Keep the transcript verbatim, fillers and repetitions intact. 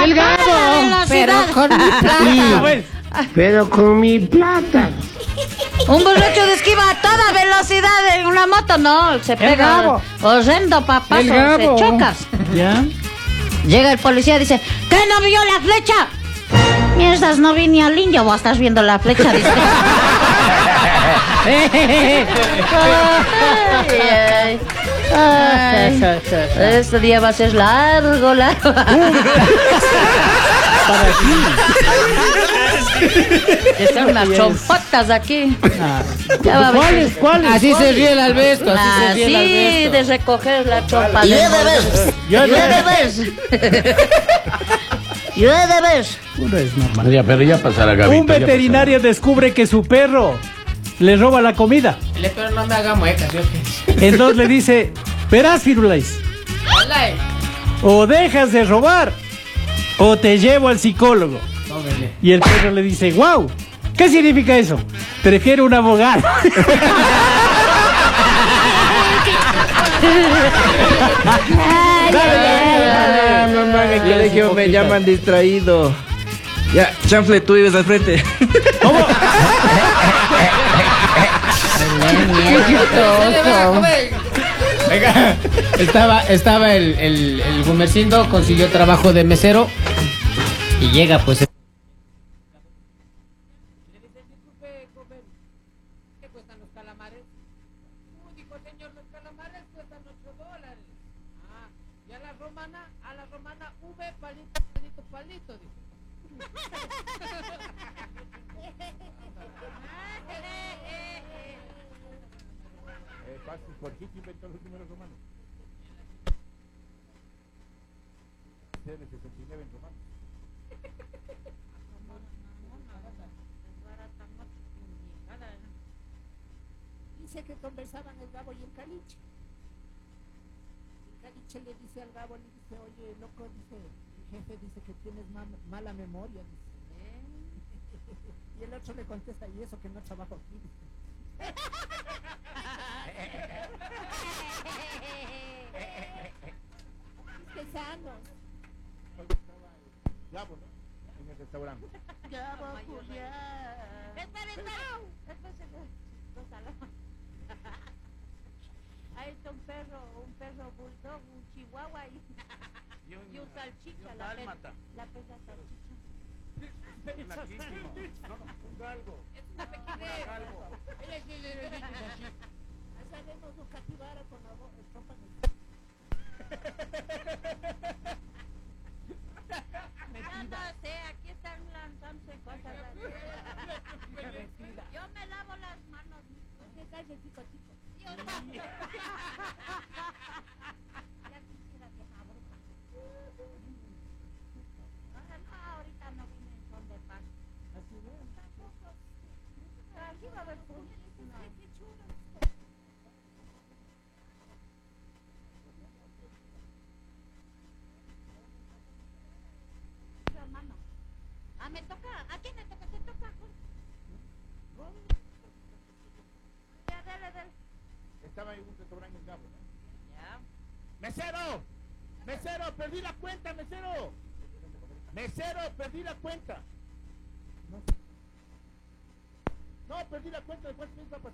El Gabo. Pero con mi plata. Pero con mi plata. Un borracho de esquiva a toda velocidad en una moto, no, se pega horrendo, papá, se chocas. ¿Ya? Llega el policía y dice, ¿qué no vio la flecha? Mierdas, no vi ni al indio, vos estás viendo la flecha, dice. ay, ay, ay. Este día va a ser largo, largo. Para ti. Están unas chompotas aquí. Ah. ¿Cuáles? ¿Cuáles? Así se ríe el Albesto, así se ríe el Así Albesto. de recoger la chompa. Y he de ver. Yo Y he de ver. Yo he de ver. Uno es normal. Ya, pero ya pasará, Gabito. Un veterinario descubre que su perro le roba la comida. Le pero no me haga muecas, yo qué. Entonces le dice, verás, Firulais, o dejas de robar o te llevo al psicólogo. Tómele. Y el perro le dice, wow, ¿qué significa eso? Prefiero un abogado. Ah, mamá, en el colegio me llaman distraído. Ya, chanfle, tú vives al frente. ¿Cómo? Venga, estaba, estaba el, el, el Gumercindo, consiguió trabajo de mesero y llega pues. Le dice, disculpe, joven, ¿qué cuestan los calamares? Uh, dijo, señor, los calamares cuestan ocho dólares. Ah, y a la romana, a la romana, V, palito, palito, palito, dijo. ¿Por qué inventó los números romanos? sesenta y nueve en romano. Dice que conversaban el Gabo y el Caliche. El Caliche le dice al Gabo, le dice, oye, loco, dice, el jefe dice que tienes ma mala memoria, dice. Y el otro le contesta, y eso que no trabajo aquí, dice. Pesanos. Gabo, ¿no? En el restaurante. Gabo, Julián. Espera, espera. Espera, ahí está un perro, un perro bulldog, un chihuahua y, y un salchicha, la perra, la perra salchicha. No, no, un galgo. Es una pequeña. Sabemos no capibara con la tropa en el... No, no sé, aquí están lanzándose cosas. Yo me lavo las manos. ¿Qué tal el chico chico? Yo también. Ya quisiera que me abruja. No, ahorita no vine en son de paz. Así es. Tampoco. Aquí va a haber fútbol. Qué chulo. Hermano. Ah, me toca. ¿A quién le toca? ¿Te toca? Ya, dale, dale. Estaba en un restaurante en Gabo, ¿no? Ya. ¡Mesero! ¡Mesero! ¡Perdí la cuenta, mesero! ¡Mesero! ¡Perdí la cuenta! No, perdí la cuenta de cuántos minutos ha pasado.